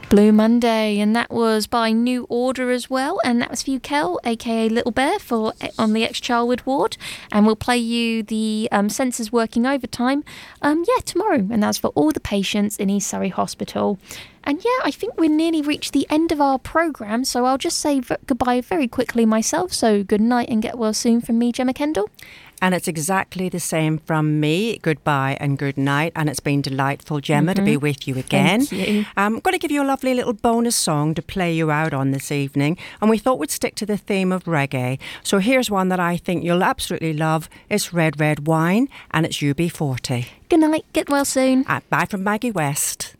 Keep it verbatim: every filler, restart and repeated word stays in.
Blue Monday, and that was by New Order as well, and that was for you, Kel, aka Little Bear, for on the ex-Charwood ward, and we'll play you the um, Sensors Working Overtime, um, yeah, tomorrow, and that's for all the patients in East Surrey Hospital. And yeah, I think we've nearly reached the end of our programme, so I'll just say v- goodbye very quickly myself, so good night and get well soon from me, Gemma Kendall. And it's exactly the same from me. Goodbye and good night. And it's been delightful, Gemma, mm-hmm. to be with you again. Thank you. Um, I'm going to give you a lovely little bonus song to play you out on this evening. And we thought we'd stick to the theme of reggae. So here's one that I think you'll absolutely love. It's Red Red Wine, and it's U B forty. Good night. Get well soon. Uh, bye from Maggie West.